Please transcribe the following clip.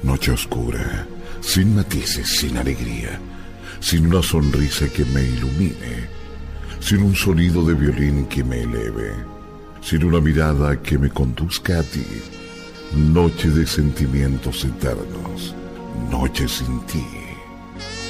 Noche oscura, sin matices, sin alegría, sin una sonrisa que me ilumine, sin un sonido de violín que me eleve, sin una mirada que me conduzca a ti. Noche de sentimientos eternos, noche sin ti.